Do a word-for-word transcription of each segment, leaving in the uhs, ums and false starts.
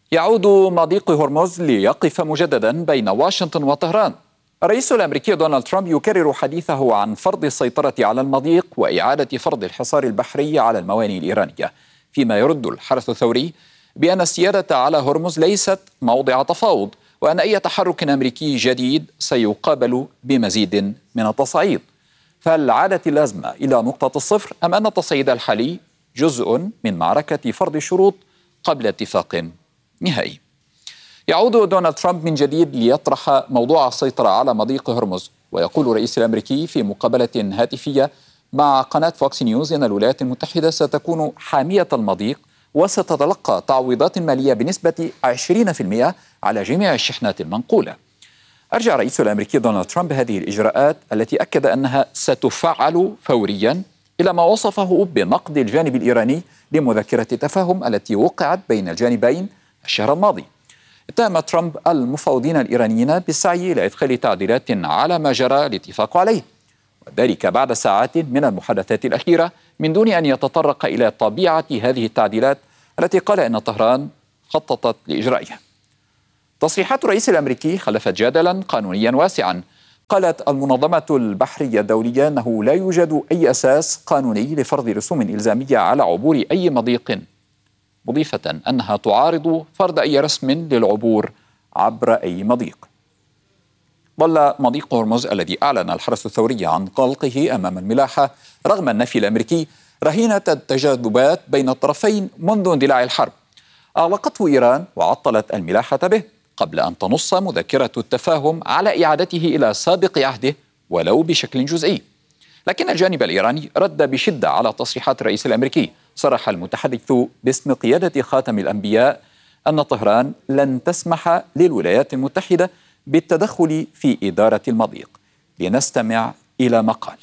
يعود مضيق هرمز ليقف مجددا بين واشنطن وطهران. الرئيس الأمريكي دونالد ترامب يكرر حديثه عن فرض السيطرة على المضيق وإعادة فرض الحصار البحري على الموانئ الإيرانية، فيما يرد الحرس الثوري بأن السيادة على هرمز ليست موضع تفاوض، وأن أي تحرك أمريكي جديد سيقابل بمزيد من التصعيد. فهل عادت الأزمة إلى نقطة الصفر أم أن التصعيد الحالي جزء من معركة فرض الشروط قبل اتفاق نهائي؟ يعود دونالد ترامب من جديد ليطرح موضوع السيطرة على مضيق هرمز، ويقول الرئيس الأمريكي في مقابلة هاتفية مع قناة فوكس نيوز إن الولايات المتحدة ستكون حامية المضيق وستتلقى تعويضات مالية بنسبة عشرين بالمئة على جميع الشحنات المنقولة. أرجع الرئيس الأمريكي دونالد ترامب هذه الإجراءات التي أكد أنها ستفعل فوريا إلى ما وصفه بنقد الجانب الإيراني لمذكرة تفاهم التي وقعت بين الجانبين الشهر الماضي. اتهم ترامب المفاوضين الإيرانيين بالسعي إلى إدخال تعديلات على ما جرى الاتفاق عليه، وذلك بعد ساعات من المحادثات الأخيرة من دون أن يتطرق إلى طبيعة هذه التعديلات التي قال إن طهران خططت لإجرائها. تصريحات الرئيس الأمريكي خلفت جدلا قانونيا واسعا. قالت المنظمة البحرية الدولية أنه لا يوجد أي أساس قانوني لفرض رسوم إلزامية على عبور أي مضيق، مضيفة أنها تعارض فرض أي رسم للعبور عبر أي مضيق. ظل مضيق هرمز الذي أعلن الحرس الثوري عن غلقه أمام الملاحة رغم النفي الأمريكي رهينة التجاذبات بين الطرفين منذ اندلاع الحرب. أغلقته إيران وعطلت الملاحة به قبل أن تنص مذكرة التفاهم على إعادته إلى سابق عهده ولو بشكل جزئي. لكن الجانب الإيراني رد بشدة على تصريحات الرئيس الأمريكي. صرح المتحدث باسم قيادة خاتم الأنبياء أن طهران لن تسمح للولايات المتحدة بالتدخل في إدارة المضيق. لنستمع إلى ما قال.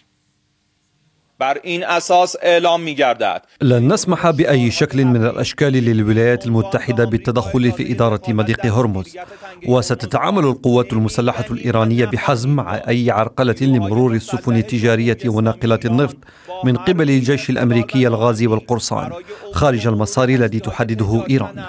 بر این اساس اعلام می‌گردد لن نسمح بأي شكل من الأشكال للولايات المتحدة بالتدخل في إدارة مضيق هرمز، وستتعامل القوات المسلحة الإيرانية بحزم مع أي عرقلة لمرور السفن التجارية وناقلات النفط من قبل الجيش الأمريكي الغازي والقرصان خارج المسار الذي تحدده إيران.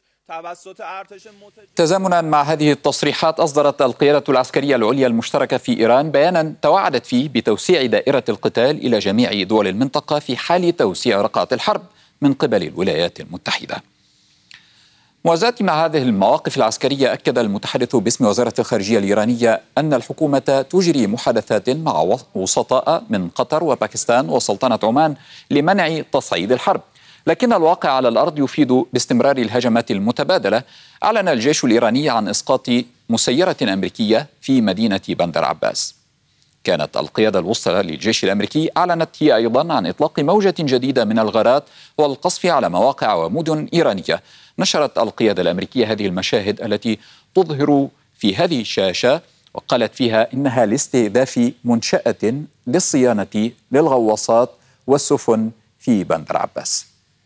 تزامنا مع هذه التصريحات أصدرت القيادة العسكرية العليا المشتركة في إيران بيانا توعدت فيه بتوسيع دائرة القتال إلى جميع دول المنطقة في حال توسيع رقعة الحرب من قبل الولايات المتحدة. موازاة مع هذه المواقف العسكرية، أكد المتحدث باسم وزارة الخارجية الإيرانية أن الحكومة تجري محادثات مع وسطاء من قطر وباكستان وسلطنة عمان لمنع تصعيد الحرب، لكن الواقع على الأرض يفيد باستمرار الهجمات المتبادلة. أعلن الجيش الإيراني عن إسقاط مسيرة أمريكية في مدينة بندر عباس. كانت القيادة الوسطى للجيش الأمريكي أعلنت هي أيضا عن إطلاق موجة جديدة من الغارات والقصف على مواقع ومدن إيرانية. نشرت القيادة الأمريكية هذه المشاهد التي تظهر في هذه الشاشة، وقالت فيها إنها لاستهداف منشأة للصيانة للغواصات والسفن في بندر عباس.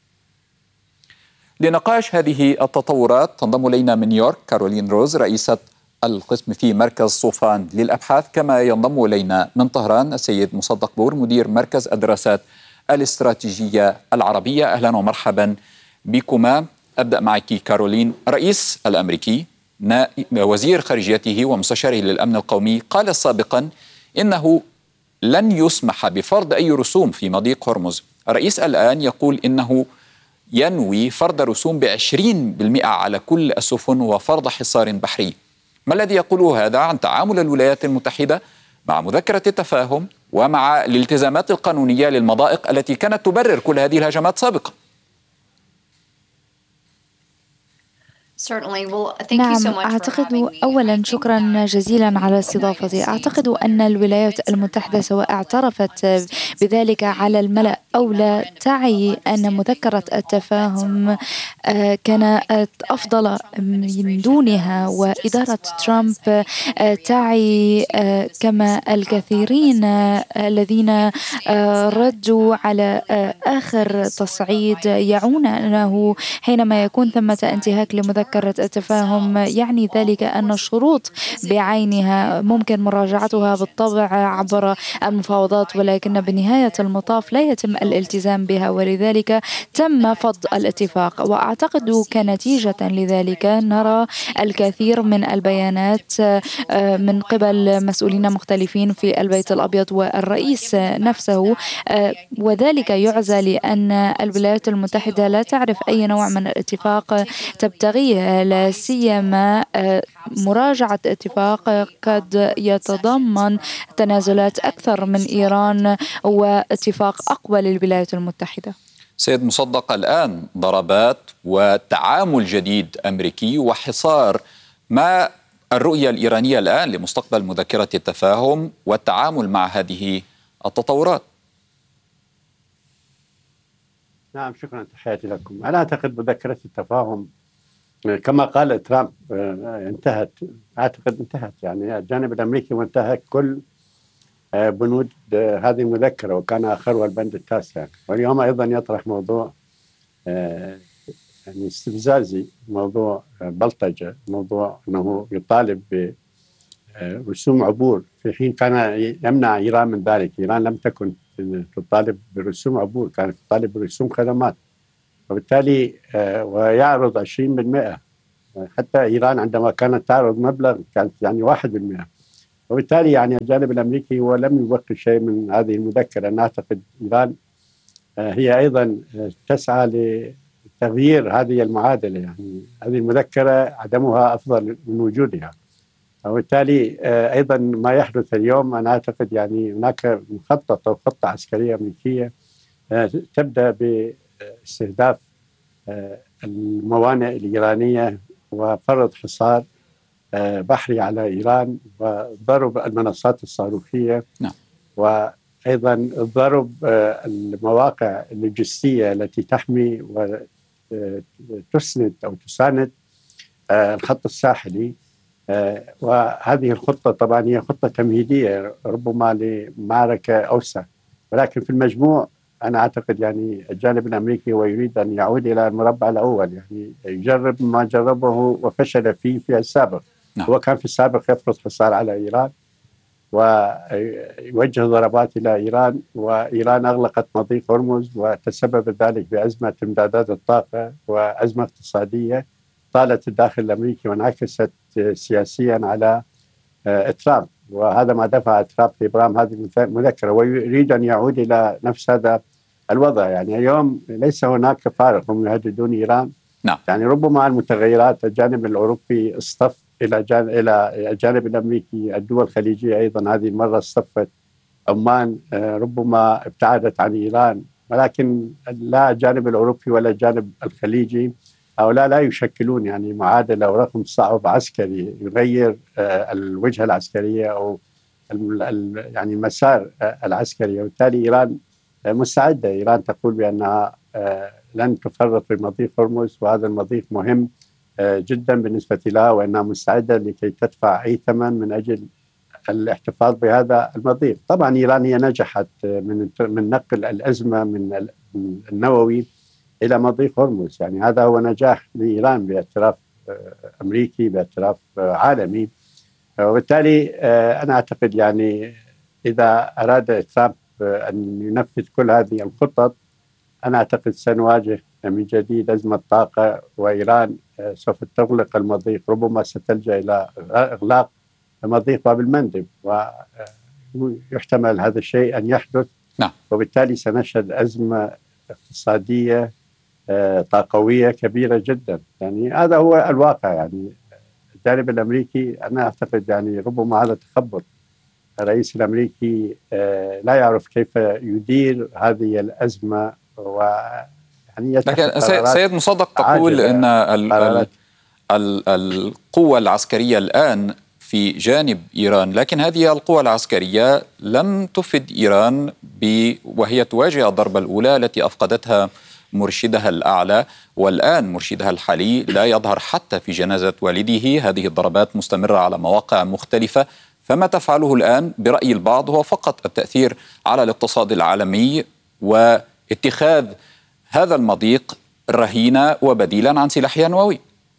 لنقاش هذه التطورات تنضم إلينا من نيويورك كارولين روز رئيسة القسم في مركز صوفان للأبحاث، كما ينضم إلينا من طهران السيد مصدق بور مدير مركز الدراسات الاستراتيجية العربية. أهلا ومرحبا بكما. أبدأ معك كارولين. الرئيس الأمريكي وزير خارجيته ومستشاره للأمن القومي قال سابقا إنه لن يسمح بفرض أي رسوم في مضيق هرمز. الرئيس الآن يقول إنه ينوي فرض رسوم بعشرين بالمئة على كل السفن وفرض حصار بحري. ما الذي يقوله هذا عن تعامل الولايات المتحدة مع مذكرة التفاهم ومع الالتزامات القانونية للمضائق التي كانت تبرر كل هذه الهجمات سابقا؟ نعم، أعتقد أولا شكرا جزيلا على استضافتي. أعتقد أن الولايات المتحدة سواء اعترفت بذلك على الملأ أو لا تعي أن مذكرة التفاهم كانت أفضل من دونها، وإدارة ترامب تعي كما الكثيرين الذين ردوا على آخر تصعيد يعون أنه حينما يكون ثمة انتهاك لمذكرة التفاهم يعني ذلك أن الشروط بعينها ممكن مراجعتها بالطبع عبر المفاوضات، ولكن بنهاية المطاف لا يتم الالتزام بها، ولذلك تم فض الاتفاق. وأعتقد كنتيجة لذلك نرى الكثير من البيانات من قبل مسؤولين مختلفين في البيت الأبيض والرئيس نفسه، وذلك يعزى لأن الولايات المتحدة لا تعرف أي نوع من الاتفاق تبتغيه، لا سيما مراجعة اتفاق قد يتضمن تنازلات أكثر من إيران واتفاق أقوى للولايات المتحدة. سيد مصدق، الآن ضربات وتعامل جديد أمريكي وحصار، ما الرؤية الإيرانية الآن لمستقبل مذكرة التفاهم والتعامل مع هذه التطورات؟ نعم، شكرا، تحياتي لكم. أنا أعتقد مذكرة التفاهم كما قال ترامب انتهت، أعتقد انتهت، يعني الجانب الأمريكي وانتهت كل بنود هذه المذكرة، وكان آخرها البند التاسع. واليوم أيضا يطرح موضوع يعني استفزازي، موضوع بلطجة، موضوع أنه يطالب برسوم عبور في حين كان يمنع إيران من ذلك. إيران لم تكن تطالب برسوم عبور، كانت تطالب برسوم خدمات، وبالتالي ويعرض عشرين بالمئة. حتى إيران عندما كانت تعرض مبلغ كانت يعني واحد بالمئة. وبالتالي يعني الجانب الأمريكي هو لم يوقع شيء من هذه المذكرة. أنا أعتقد إيران هي أيضا تسعى لتغيير هذه المعادلة، يعني هذه المذكرة عدمها أفضل من وجودها. وبالتالي أيضا ما يحدث اليوم أنا أعتقد يعني هناك مخطط أو خطة عسكرية أمريكية تبدأ باستهداف الموانئ الإيرانية وفرض حصار بحري على إيران وضرب المنصات الصاروخية. نعم. وأيضا ضرب المواقع اللوجستية التي تحمي وتسند أو تساند الخط الساحلي. وهذه الخطة طبعا هي خطة تمهيدية ربما لمعركة أوسع، ولكن في المجموع أنا أعتقد يعني الجانب الأمريكي هو يريد أن يعود إلى المربع الأول، يعني يجرب ما جربه وفشل فيه في السابق. نعم. هو كان في السابق يفرض حصار على إيران ويوجه ضربات إلى إيران، وإيران أغلقت مضيق هرمز وتسبب ذلك بأزمة امدادات الطاقة وأزمة اقتصادية طالت الداخل الأمريكي وانعكست سياسيا على ترامب. وهذا ما دفع ترامب لإبرام هذه المذكرة، ويريد أن يعود إلى نفس هذا الوضع. يعني اليوم ليس هناك فارق، هم يهددون إيران. نعم. يعني ربما المتغيرات الجانب الأوروبي اصطف إلى جانب إلى الجانب الأمريكي. الدول الخليجية أيضا هذه المرة اصطفت. عمان ربما ابتعدت عن إيران، ولكن لا الجانب الأوروبي ولا الجانب الخليجي هؤلاء لا يشكلون يعني معادلة أو رقم صعب عسكري يغير الوجهة العسكرية أو يعني المسار العسكري. وبالتالي إيران مستعدة. إيران تقول بأنها لن تفرط في مضيق هرمز، وهذا المضيق مهم جدا بالنسبة لها، وأنها مستعدة لكي تدفع أي ثمن من أجل الاحتفاظ بهذا المضيق. طبعا إيران هي نجحت من من نقل الأزمة من النووي إلى مضيق هرمز، يعني هذا هو نجاح لإيران باعتراف أمريكي، باعتراف عالمي. وبالتالي أنا أعتقد يعني إذا أراد ترامب أن ينفذ كل هذه الخطط، أنا أعتقد سنواجه من جديد أزمة طاقة، وإيران سوف تغلق المضيق، ربما ستلجأ إلى إغلاق مضيق باب المندب، ويحتمل هذا الشيء أن يحدث. نعم. وبالتالي سنشهد أزمة اقتصادية طاقوية كبيرة جدا. يعني هذا هو الواقع. يعني الجانب الأمريكي أنا أعتقد يعني ربما هذا تخبط. الرئيس الأمريكي لا يعرف كيف يدير هذه الأزمة، و يعني لكن سيد مصدق تقول أن ال ال ال القوة العسكرية الآن في جانب إيران، لكن هذه القوة العسكرية لم تفد إيران وهي تواجه الضربة الأولى التي أفقدتها مرشدها الأعلى، والآن مرشدها الحالي لا يظهر حتى في جنازة والده. هذه الضربات مستمرة على مواقع مختلفة، فما تفعله الآن برأي البعض هو فقط التأثير على الاقتصاد العالمي واتخاذ هذا المضيق رهينة وبديلا عن سلاحها النووي.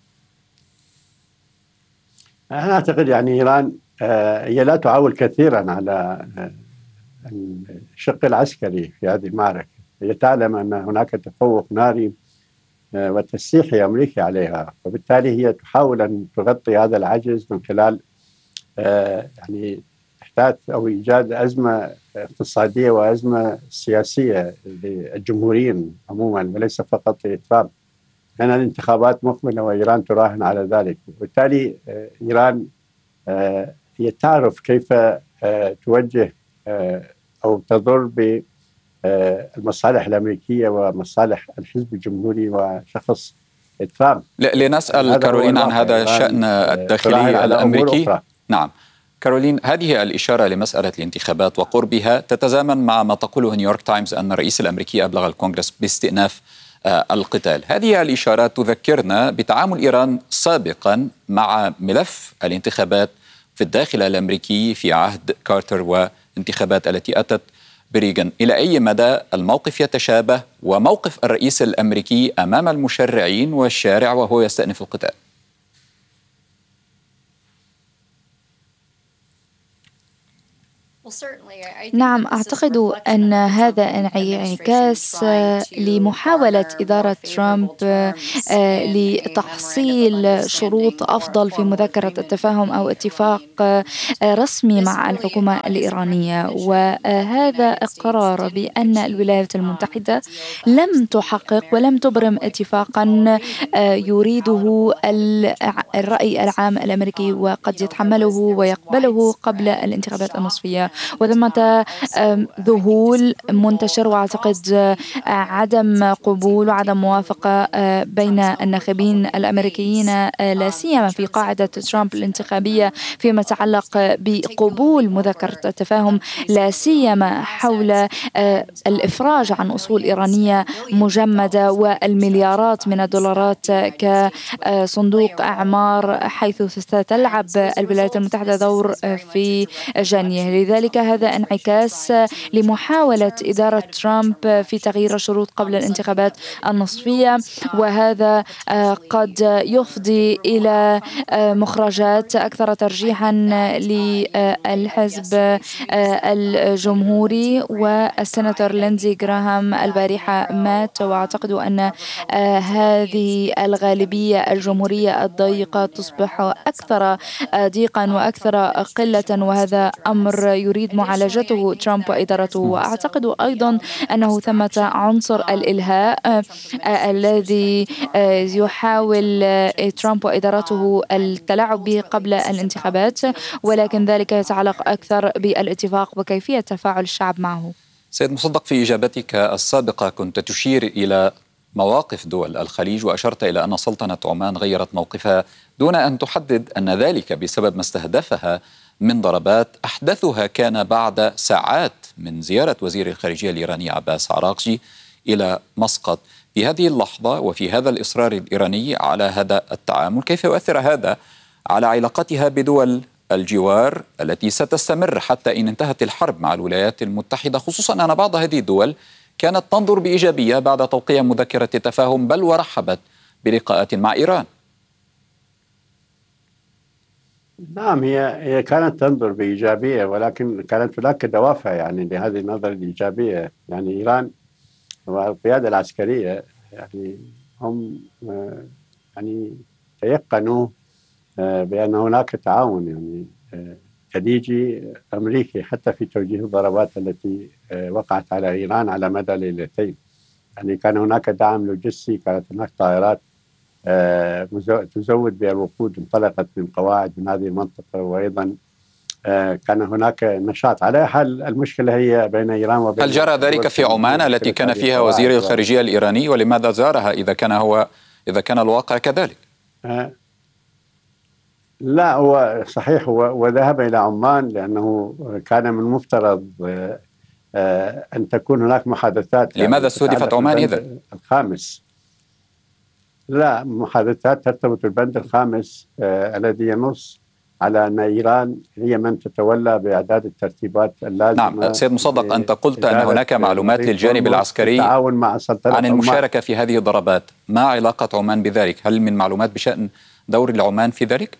أنا أعتقد يعني إيران هي لا تعول كثيرا على الشق العسكري في هذه المعركة. هي تعلم أن هناك تفوق ناري وتسليحي أمريكي عليها، وبالتالي هي تحاول أن تغطي هذا العجز من خلال يعني إحداث أو إيجاد أزمة اقتصادية وأزمة سياسية للجمهوريين عموما وليس فقط لترامب، لأن الانتخابات مقبلة وإيران تراهن على ذلك. وبالتالي إيران هي تعرف كيف توجه أو تضر بالمصالح الأمريكية ومصالح الحزب الجمهوري وشخص ترامب. لنسأل كارولين عن هذا الشأن الداخلي الأمريكي. نعم كارولين، هذه الإشارة لمسألة الانتخابات وقربها تتزامن مع ما تقوله نيويورك تايمز أن الرئيس الأمريكي أبلغ الكونغرس باستئناف القتال. هذه الإشارات تذكرنا بتعامل إيران سابقا مع ملف الانتخابات في الداخل الأمريكي في عهد كارتر وانتخابات التي أتت بريغان. إلى أي مدى الموقف يتشابه وموقف الرئيس الأمريكي أمام المشرعين والشارع وهو يستأنف القتال؟ نعم، أعتقد أن هذا انعكاس لمحاولة إدارة ترامب لتحصيل شروط أفضل في مذكرة التفاهم أو اتفاق رسمي مع الحكومة الإيرانية، وهذا إقرار بأن الولايات المتحدة لم تحقق ولم تبرم اتفاقا يريده الرأي العام الأمريكي وقد يتحمله ويقبله قبل الانتخابات النصفية. وثمة ذهول منتشر وأعتقد عدم قبول وعدم موافقة بين الناخبين الأمريكيين لا سيما في قاعدة ترامب الانتخابية فيما يتعلق بقبول مذكرة التفاهم، لا سيما حول الإفراج عن أصول إيرانية مجمدة والمليارات من الدولارات كصندوق أعمار حيث ستلعب الولايات المتحدة دور في جنيه. لذلك هذا انعكاس لمحاولة إدارة ترامب في تغيير الشروط قبل الانتخابات النصفية، وهذا قد يفضي إلى مخرجات أكثر ترجيحا للحزب الجمهوري. والسناتور ليندزي غراهام البارحة مات، وأعتقد أن هذه الغالبية الجمهورية الضيقة تصبح أكثر ضيقا وأكثر قلة، وهذا أمر يريد معالجته ترامب وإدارته. وأعتقد أيضا أنه ثمة عنصر الإلهاء الذي يحاول ترامب وإدارته التلاعب به قبل الانتخابات، ولكن ذلك يتعلق أكثر بالاتفاق وكيفية تفاعل الشعب معه. سيد مصدق، في إجابتك السابقة كنت تشير إلى مواقف دول الخليج وأشرت إلى أن سلطنة عمان غيرت موقفها دون أن تحدد أن ذلك بسبب ما استهدفها من ضربات أحدثها كان بعد ساعات من زيارة وزير الخارجية الإيراني عباس عراقجي إلى مسقط. في هذه اللحظة وفي هذا الإصرار الإيراني على هذا التعامل، كيف يؤثر هذا على علاقتها بدول الجوار التي ستستمر حتى إن انتهت الحرب مع الولايات المتحدة، خصوصا أن بعض هذه الدول كانت تنظر بإيجابية بعد توقيع مذكرة التفاهم بل ورحبت بلقاءات مع إيران؟ نعم، هي هي كانت تنظر بإيجابية، ولكن كانت هناك دوافع يعني لهذه النظرة الإيجابية. يعني إيران والقيادة العسكرية يعني هم يعني تيقنوا بأن هناك تعاون يعني خليجي أمريكي حتى في توجيه الضربات التي وقعت على إيران على مدى ليلتين. يعني كان هناك دعم لوجستي، كانت هناك طائرات تزود بالوقود انطلقت من قواعد من هذه المنطقة، وأيضا كان هناك نشاط. على حال المشكلة هي بين إيران وبين هل جرى ذلك في عمان التي كان فيها وزير الخارجية الإيراني، ولماذا زارها إذا كان هو إذا كان الواقع كذلك؟ آه لا، هو صحيح هو وذهب إلى عمان لأنه كان من المفترض آه آه أن تكون هناك محادثات. لماذا استهدفت عمان إذن؟ الخامس لا، محادثات ترتبط بالبند الخامس آه الذي ينص على أن إيران هي من تتولى بإعداد الترتيبات اللازمة. نعم سيد مصدق، أنت قلت أن هناك معلومات للجانب العسكري مع عن المشاركة في هذه الضربات، ما علاقة عمان بذلك؟ هل من معلومات بشأن دور العمان في ذلك؟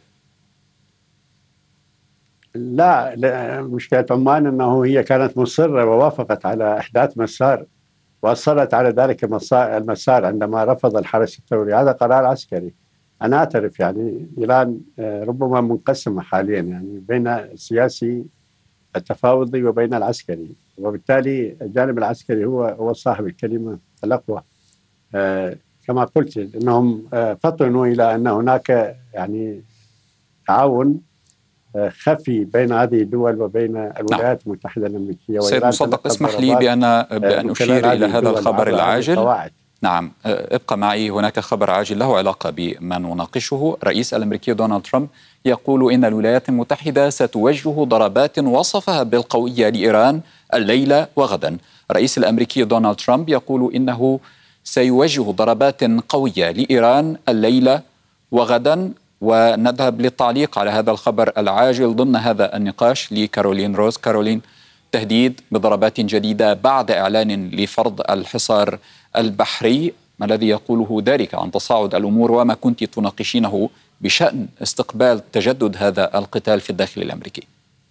لا, لا مشكلة عمان أنه هي كانت مصرة ووافقت على إحداث مسار وأصرت على ذلك المسار عندما رفض الحرس الثوري. هذا قرار عسكري. أنا أعترف يعني إيران ربما منقسمة حاليا يعني بين السياسي التفاوضي وبين العسكري، وبالتالي الجانب العسكري هو هو صاحب الكلمة الأقوى. آه كما قلت أنهم آه فطنوا إلى أن هناك يعني تعاون آه خفي بين هذه الدول وبين الولايات نعم. المتحدة الأمريكية. سيد مصدق، اسمح لي بأن بأن أشير إلى هذا الخبر العاجل. نعم، ابقى معي. هناك خبر عاجل له علاقة بما نناقشه. الرئيس الأمريكي دونالد ترامب يقول إن الولايات المتحدة ستوجه ضربات وصفها بالقوية لإيران الليلة وغدا. الرئيس الأمريكي دونالد ترامب يقول إنه سيوجه ضربات قوية لإيران الليلة وغدا. ونذهب للتعليق على هذا الخبر العاجل ضمن هذا النقاش لكارولين روز. كارولين، تهديد بضربات جديدة بعد إعلان لفرض الحصار البحري، ما الذي يقوله ذلك عن تصاعد الأمور وما كنت تناقشينه بشأن استقبال تجدد هذا القتال في الداخل الأمريكي؟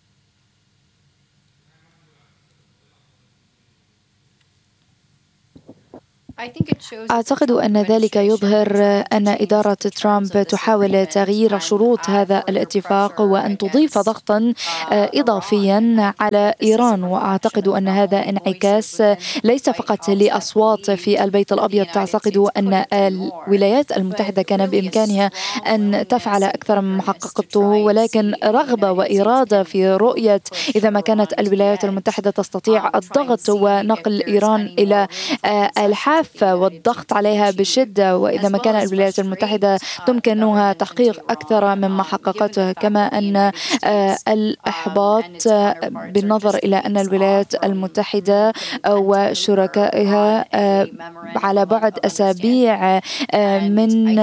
أعتقد أن ذلك يظهر أن إدارة ترامب تحاول تغيير شروط هذا الاتفاق وأن تضيف ضغطا إضافيا على إيران. وأعتقد أن هذا انعكاس ليس فقط لأصوات في البيت الأبيض تعتقد أن الولايات المتحدة كان بإمكانها أن تفعل أكثر مما حققته، ولكن رغبة وإرادة في رؤية إذا ما كانت الولايات المتحدة تستطيع الضغط ونقل إيران إلى الحافة والضغط عليها بشدة، وإذا ما كان الولايات المتحدة تمكنها تحقيق أكثر مما حققته. كما أن الإحباط بالنظر إلى أن الولايات المتحدة وشركائها على بعد أسابيع من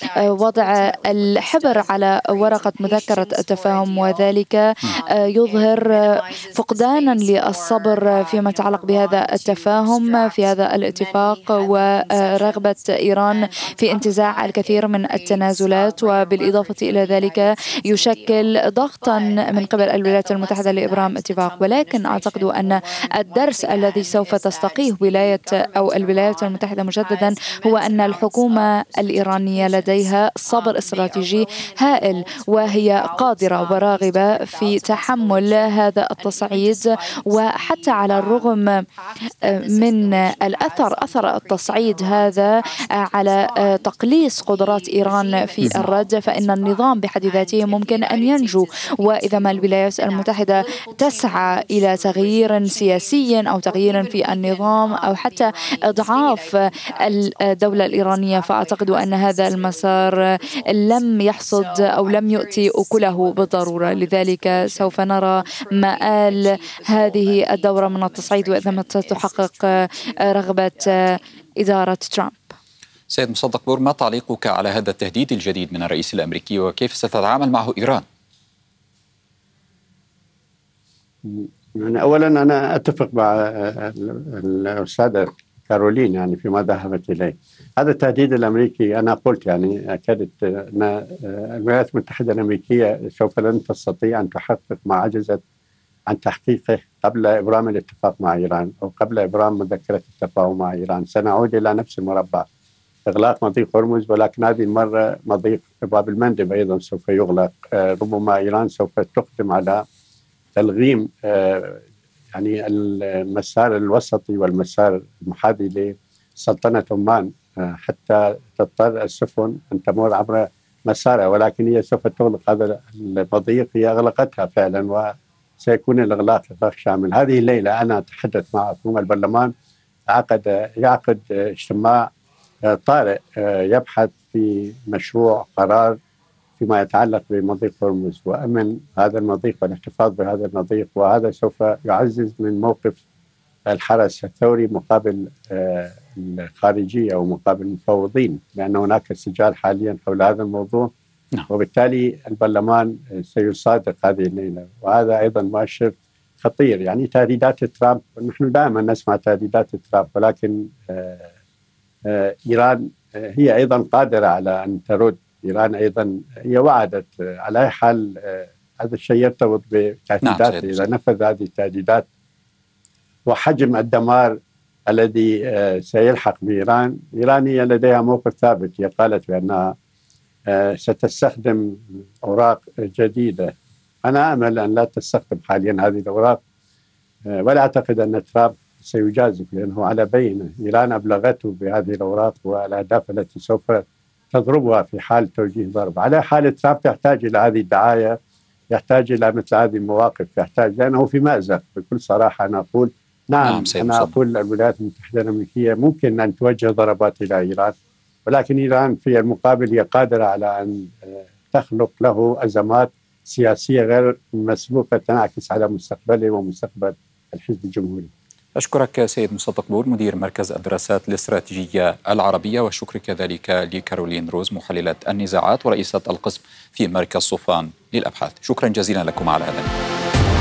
وضع الحبر على ورقة مذكرة التفاهم، وذلك يظهر فقدانا للصبر فيما يتعلق بهذا التفاهم في هذا الاتفاق، ورغبة إيران في انتزاع الكثير من التنازلات. وبالإضافة إلى ذلك يشكل ضغطا من قبل الولايات المتحدة لإبرام اتفاق. ولكن أعتقد أن الدرس الذي سوف تستقيه ولاية أو الولايات المتحدة مجددا هو أن الحكومة الإيرانية لديها صبر استراتيجي هائل، وهي قادرة وراغبة في تحمل هذا التصعيد. وحتى على الرغم من الأثر أثر التصعيد هذا على تقليص قدرات إيران في الرد، فإن النظام بحد ذاته ممكن أن ينجو. وإذا ما الولايات المتحدة تسعى إلى تغيير سياسي أو تغيير في النظام أو حتى إضعاف الدولة الإيرانية، فأعتقد أن هذا المسار لم يحصد أو لم يؤتي أكله بالضرورة. لذلك سوف نرى مآل هذه الدورة من التصعيد وإذا ما تحقق رغبة إدارة ترامب. سيد مصدق بور، ما تعليقك على هذا التهديد الجديد من الرئيس الأمريكي وكيف ستتعامل معه إيران؟ يعني أولا أنا أتفق مع الأستاذة كارولين يعني فيما ذهبت إليه. هذا التهديد الأمريكي أنا قلت يعني أكدت أن الولايات المتحدة الأمريكية سوف لن تستطيع أن تحقق ما عجزت عن تحقيقه قبل إبرام الاتفاق مع إيران أو قبل إبرام مذكرة التفاهم مع إيران. سنعود إلى نفس المربع، إغلاق مضيق هرمز، ولكن هذه المرة مضيق باب المندب أيضا سوف يغلق. ربما إيران سوف تقدم على تلغيم يعني المسار الوسطي والمسار المحاذي لسلطنة عمان حتى تضطر السفن أن تمر عبر مسارها، ولكن هي سوف تغلق هذا المضيق. هي أغلقتها فعلا وسيكون الإغلاق إغلاق شامل. هذه الليلة أنا أتحدث مع حكومة البرلمان، عقد يعقد اجتماع طارئ يبحث في مشروع قرار فيما يتعلق بمضيق هرمز وأمن هذا المضيق والاحتفاظ بهذا المضيق، وهذا سوف يعزز من موقف الحرس الثوري مقابل الخارجية أو مقابل المفوضين، لأن هناك سجال حاليا حول هذا الموضوع. نعم. وبالتالي البرلمان سيصادق هذه الليلة، وهذا أيضا مؤشر خطير. يعني تهديدات ترامب، نحن دائما نسمع تهديدات ترامب، ولكن إيران هي أيضا قادرة على أن ترد. إيران أيضا هي وعدت على أي حال، هذا الشيء يرتبط بتهديدات. نعم. إذا نفذ هذه التهديدات وحجم الدمار الذي سيلحق بإيران. إيران هي لديها موقف ثابت، هي قالت بأنها ستستخدم أوراق جديدة. أنا أمل أن لا تستخدم حاليا هذه الأوراق، ولا أعتقد أن ترامب سيجازف، لأنه على بينة إيران أبلغته بهذه الأوراق والأهداف التي سوف تضربها في حال توجيه ضرب. على حال ترامب يحتاج إلى هذه الدعاية، يحتاج إلى مثل هذه المواقف، يحتاج، لأنه في مأزق. بكل صراحة أنا أقول نعم, نعم أنا أقول الولايات المتحدة الأمريكية ممكن أن توجه ضربات إلى إيران، ولكن إيران في المقابل هي قادرة على أن تخلق له أزمات سياسية غير مسبوقة تنعكس على مستقبله ومستقبل الحزب الجمهوري. أشكرك سيد مصدق بول، مدير مركز الدراسات الاستراتيجية العربية، وشكر كذلك لكارولين روز محللة النزاعات ورئيسة القسم في مركز صوفان للأبحاث. شكرا جزيلا لكم على هذا.